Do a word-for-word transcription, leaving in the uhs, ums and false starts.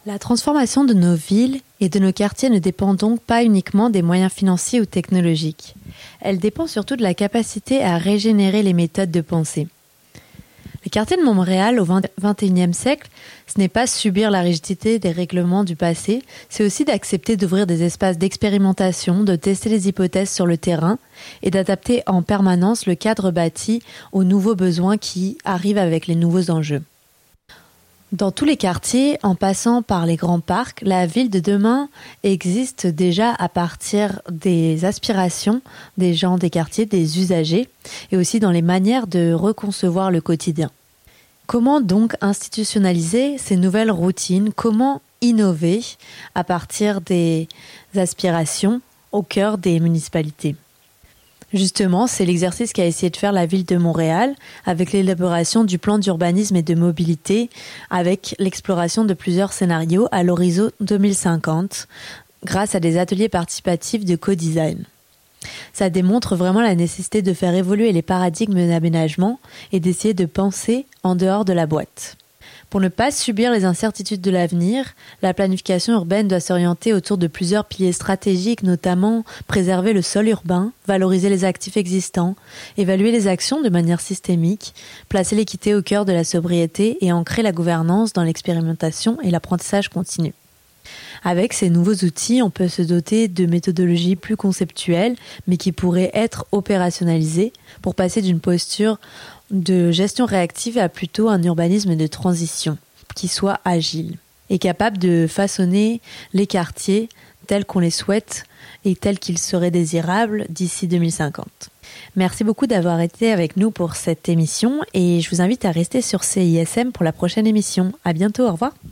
La transformation de nos villes et de nos quartiers ne dépend donc pas uniquement des moyens financiers ou technologiques. Elle dépend surtout de la capacité à régénérer les méthodes de pensée. Les quartiers de Montréal au vingt et unième siècle, ce n'est pas subir la rigidité des règlements du passé, c'est aussi d'accepter d'ouvrir des espaces d'expérimentation, de tester les hypothèses sur le terrain et d'adapter en permanence le cadre bâti aux nouveaux besoins qui arrivent avec les nouveaux enjeux. Dans tous les quartiers, en passant par les grands parcs, la ville de demain existe déjà à partir des aspirations des gens des quartiers, des usagers, et aussi dans les manières de reconcevoir le quotidien. Comment donc institutionnaliser ces nouvelles routines? Comment innover à partir des aspirations au cœur des municipalités? Justement, c'est l'exercice qu'a essayé de faire la ville de Montréal avec l'élaboration du plan d'urbanisme et de mobilité, avec l'exploration de plusieurs scénarios à l'horizon deux mille cinquante, grâce à des ateliers participatifs de co-design. Ça démontre vraiment la nécessité de faire évoluer les paradigmes d'aménagement et d'essayer de penser en dehors de la boîte. Pour ne pas subir les incertitudes de l'avenir, la planification urbaine doit s'orienter autour de plusieurs piliers stratégiques, notamment préserver le sol urbain, valoriser les actifs existants, évaluer les actions de manière systémique, placer l'équité au cœur de la sobriété et ancrer la gouvernance dans l'expérimentation et l'apprentissage continu. Avec ces nouveaux outils, on peut se doter de méthodologies plus conceptuelles, mais qui pourraient être opérationnalisées pour passer d'une posture de gestion réactive à plutôt un urbanisme de transition qui soit agile et capable de façonner les quartiers tels qu'on les souhaite et tels qu'ils seraient désirables d'ici deux mille cinquante. Merci beaucoup d'avoir été avec nous pour cette émission et je vous invite à rester sur C I S M pour la prochaine émission. À bientôt, au revoir.